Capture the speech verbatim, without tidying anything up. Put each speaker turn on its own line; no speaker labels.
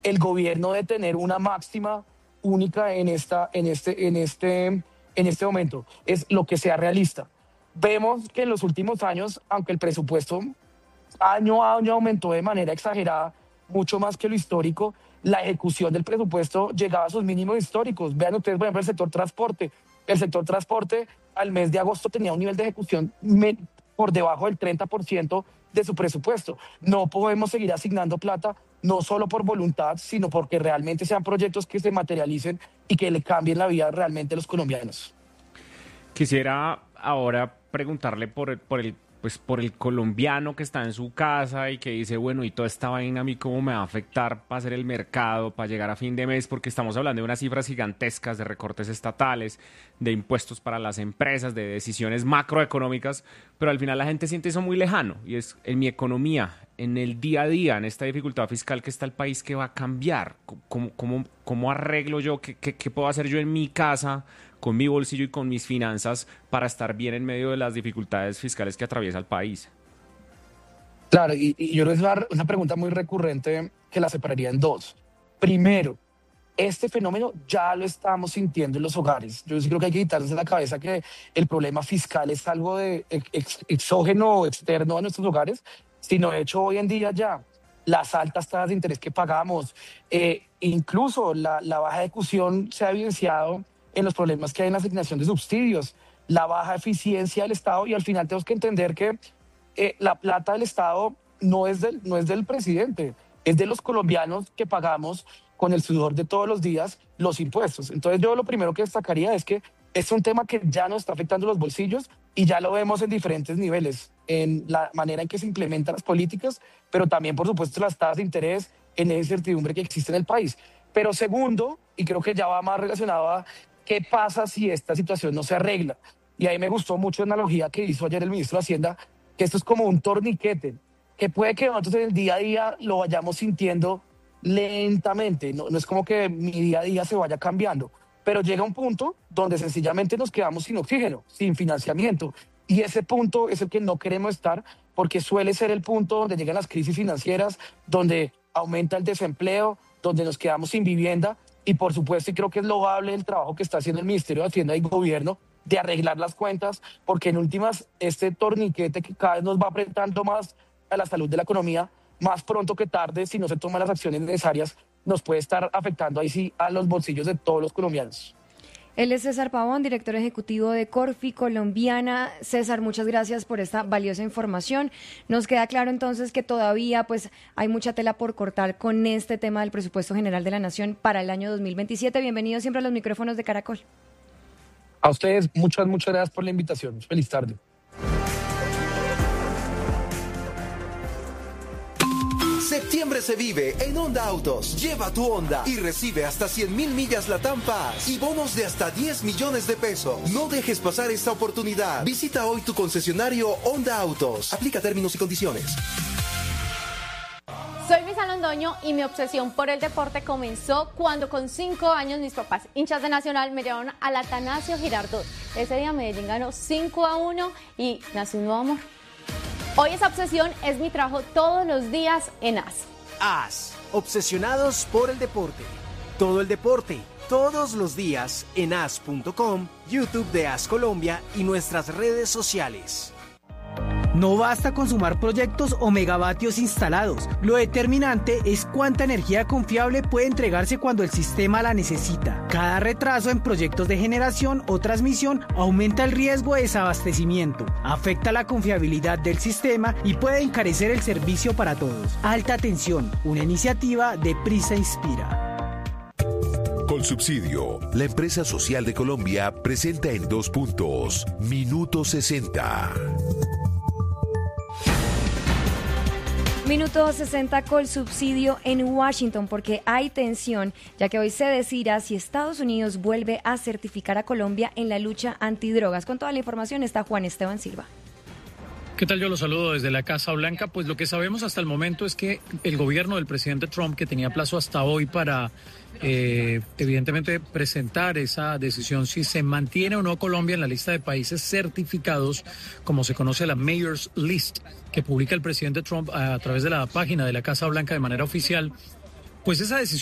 el gobierno de tener una máxima única en, esta, en, este, en, este, en este momento. Es lo que sea realista. Vemos que en los últimos años, aunque el presupuesto año a año aumentó de manera exagerada, mucho más que lo histórico, la ejecución del presupuesto llegaba a sus mínimos históricos. Vean ustedes, por ejemplo, el sector transporte. El sector transporte al mes de agosto tenía un nivel de ejecución por debajo del treinta por ciento de su presupuesto. No podemos seguir asignando plata, no solo por voluntad, sino porque realmente sean proyectos que se materialicen y que le cambien la vida realmente a los colombianos.
Quisiera ahora preguntarle por el, por el pues por el colombiano que está en su casa y que dice, bueno, y toda esta vaina a mí cómo me va a afectar para hacer el mercado, para llegar a fin de mes, porque estamos hablando de unas cifras gigantescas de recortes estatales, de impuestos para las empresas, de decisiones macroeconómicas, pero al final la gente siente eso muy lejano, y es en mi economía, en el día a día, en esta dificultad fiscal que está el país, ¿qué va a cambiar? ¿Cómo, cómo, cómo arreglo yo? ¿Qué, qué, qué puedo hacer yo en mi casa, con mi bolsillo y con mis finanzas para estar bien en medio de las dificultades fiscales que atraviesa el país?
Claro, y, y yo creo que es una, una pregunta muy recurrente que la separaría en dos. Primero, este fenómeno ya lo estamos sintiendo en los hogares. Yo sí creo que hay que quitarse de la cabeza que el problema fiscal es algo de ex, exógeno o externo a nuestros hogares, sino de hecho hoy en día ya las altas tasas de interés que pagamos, eh, incluso la, la baja ejecución se ha evidenciado en los problemas que hay en la asignación de subsidios, la baja eficiencia del Estado, y al final tenemos que entender que eh, la plata del Estado no es del, no es del presidente, es de los colombianos que pagamos con el sudor de todos los días los impuestos. Entonces yo lo primero que destacaría es que es un tema que ya nos está afectando los bolsillos y ya lo vemos en diferentes niveles, en la manera en que se implementan las políticas, pero también, por supuesto, las tasas de interés, en esa incertidumbre que existe en el país. Pero segundo, y creo que ya va más relacionado a ¿qué pasa si esta situación no se arregla? Y ahí me gustó mucho la analogía que hizo ayer el ministro de Hacienda, que esto es como un torniquete, que puede que nosotros en el día a día lo vayamos sintiendo lentamente, no, no es como que mi día a día se vaya cambiando, pero llega un punto donde sencillamente nos quedamos sin oxígeno, sin financiamiento, y ese punto es el que no queremos estar, porque suele ser el punto donde llegan las crisis financieras, donde aumenta el desempleo, donde nos quedamos sin vivienda. Y por supuesto, y creo que es loable el trabajo que está haciendo el Ministerio de Hacienda y el Gobierno de arreglar las cuentas, porque en últimas este torniquete que cada vez nos va apretando más a la salud de la economía, más pronto que tarde, si no se toman las acciones necesarias, nos puede estar afectando ahí sí a los bolsillos de todos los colombianos.
Él es César Pavón, director ejecutivo de Corfi Colombiana. César, muchas gracias por esta valiosa información. Nos queda claro entonces que todavía pues hay mucha tela por cortar con este tema del presupuesto general de la Nación para el año dos mil veintisiete. Bienvenido siempre a los micrófonos de Caracol.
A ustedes, muchas, muchas gracias por la invitación. Feliz tarde.
Septiembre se vive en Honda Autos. Lleva tu Honda y recibe hasta cien mil millas Latam Pass y bonos de hasta diez millones de pesos. No dejes pasar esta oportunidad. Visita hoy tu concesionario Honda Autos. Aplica términos y condiciones.
Soy Misa Londoño y mi obsesión por el deporte comenzó cuando con cinco años mis papás, hinchas de Nacional, me llevaron al Atanasio Girardot. Ese día Medellín ganó cinco a uno y nació un nuevo amor. Hoy esa obsesión es mi trabajo todos los días en A S.
A S, obsesionados por el deporte. Todo el deporte, todos los días en A S punto com, YouTube de A S Colombia y nuestras redes sociales.
No basta con sumar proyectos o megavatios instalados. Lo determinante es cuánta energía confiable puede entregarse cuando el sistema la necesita. Cada retraso en proyectos de generación o transmisión aumenta el riesgo de desabastecimiento, afecta la confiabilidad del sistema y puede encarecer el servicio para todos. Alta tensión, una iniciativa de Prisa Inspira.
Colsubsidio, la empresa social de Colombia, presenta en dos puntos, Minuto sesenta.
Minuto sesenta Colsubsidio en Washington, porque hay tensión, ya que hoy se decidirá si Estados Unidos vuelve a certificar a Colombia en la lucha antidrogas. Con toda la información está Juan Esteban Silva.
¿Qué tal? Yo los saludo desde la Casa Blanca. Pues lo que sabemos hasta el momento es que el gobierno del presidente Trump, que tenía plazo hasta hoy para eh, evidentemente presentar esa decisión si se mantiene o no Colombia en la lista de países certificados, como se conoce la Mayor's List, que publica el presidente Trump a través de la página de la Casa Blanca de manera oficial, pues esa decisión